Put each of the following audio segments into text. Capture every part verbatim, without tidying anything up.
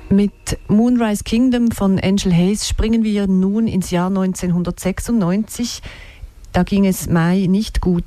Mit Moonrise Kingdom von Angel Hayes springen wir nun ins Jahr neunzehnhundertsechsundneunzig. Da ging es Mai nicht gut.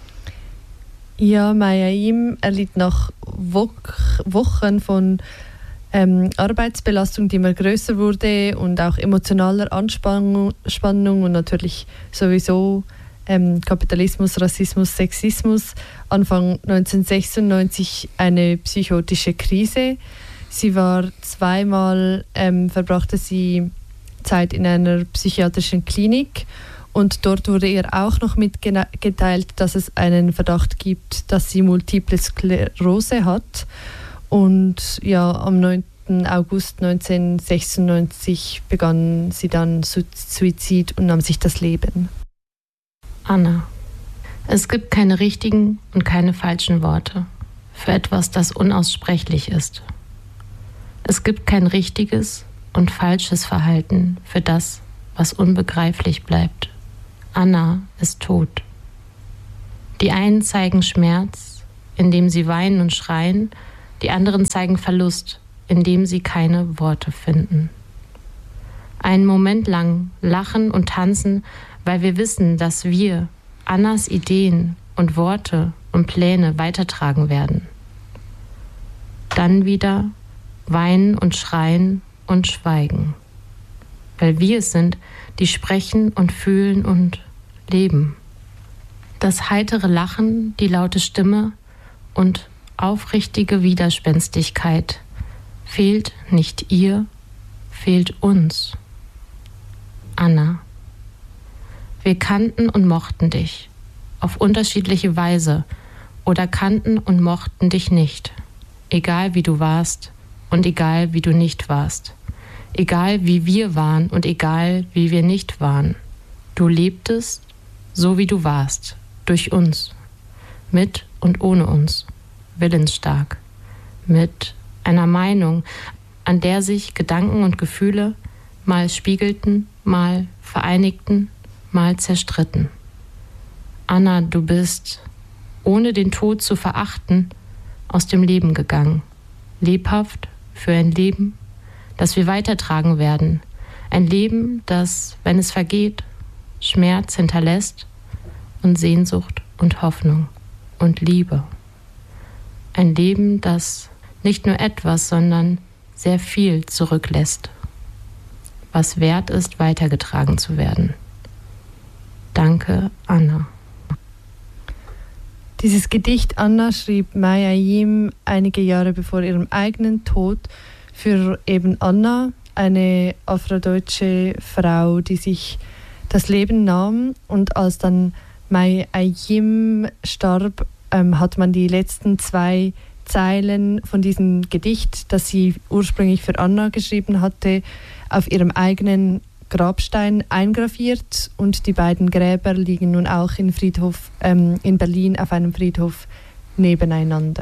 Ja, Mai Aim erlitt nach Wo- Wochen von ähm, Arbeitsbelastung, die immer größer wurde, und auch emotionaler Anspannung Spannung und natürlich sowieso ähm, Kapitalismus, Rassismus, Sexismus. Anfang neunzehnhundertsechsundneunzig eine psychotische Krise. Sie war zweimal, ähm, verbrachte sie Zeit in einer psychiatrischen Klinik, und dort wurde ihr auch noch mitgeteilt, dass es einen Verdacht gibt, dass sie Multiple Sklerose hat. Und ja, am neunten August neunzehnhundertsechsundneunzig begann sie dann Suizid und nahm sich das Leben. Anna. Es gibt keine richtigen und keine falschen Worte für etwas, das unaussprechlich ist. Es gibt kein richtiges und falsches Verhalten für das, was unbegreiflich bleibt. Anna ist tot. Die einen zeigen Schmerz, indem sie weinen und schreien, die anderen zeigen Verlust, indem sie keine Worte finden. Einen Moment lang lachen und tanzen, weil wir wissen, dass wir Annas Ideen und Worte und Pläne weitertragen werden. Dann wieder weinen und schreien und schweigen, weil wir es sind, die sprechen und fühlen und leben. Das heitere Lachen, die laute Stimme und aufrichtige Widerspenstigkeit fehlt nicht ihr, fehlt uns. Anna. Wir kannten und mochten dich auf unterschiedliche Weise oder kannten und mochten dich nicht, egal wie du warst und egal wie du nicht warst, egal wie wir waren und egal wie wir nicht waren. Du lebtest so wie du warst, durch uns, mit und ohne uns, willensstark, mit einer Meinung, an der sich Gedanken und Gefühle mal spiegelten, mal vereinigten, mal zerstritten. Anna, du bist, ohne den Tod zu verachten, aus dem Leben gegangen. Lebhaft für ein Leben, das wir weitertragen werden. Ein Leben, das, wenn es vergeht, Schmerz hinterlässt und Sehnsucht und Hoffnung und Liebe. Ein Leben, das nicht nur etwas, sondern sehr viel zurücklässt, was wert ist, weitergetragen zu werden. Danke, Anna. Dieses Gedicht Anna schrieb Mai Aim einige Jahre bevor ihrem eigenen Tod für eben Anna, eine afrodeutsche Frau, die sich das Leben nahm. Und als dann Mai Aim starb, ähm, hat man die letzten zwei Zeilen von diesem Gedicht, das sie ursprünglich für Anna geschrieben hatte, auf ihrem eigenen Grabstein eingraviert, und die beiden Gräber liegen nun auch in Friedhof ähm, in Berlin auf einem Friedhof nebeneinander.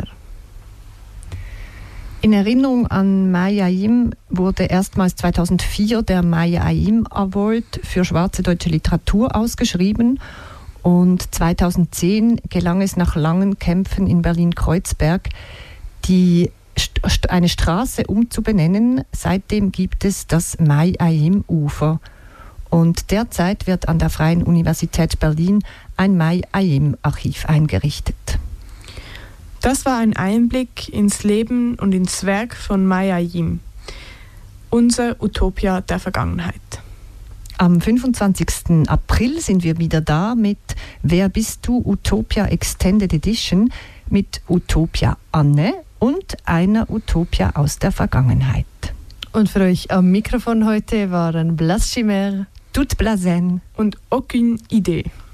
In Erinnerung an Mai Aim wurde erstmals zweitausendvier der Mai Aim Award für schwarze deutsche Literatur ausgeschrieben, und zweitausendzehn gelang es nach langen Kämpfen in Berlin-Kreuzberg, die eine Straße umzubenennen. Seitdem gibt es das Mai Aim Ufer. Und derzeit wird an der Freien Universität Berlin ein Mai Aim Archiv eingerichtet. Das war ein Einblick ins Leben und ins Werk von Mai Aim, unser Utopia der Vergangenheit. Am fünfundzwanzigsten April sind wir wieder da mit Wer bist du? Utopia Extended Edition mit Utopia Anne und einer Utopia aus der Vergangenheit. Und für euch am Mikrofon heute waren Blas Chimère, Toute Blasen und Aucune Idee.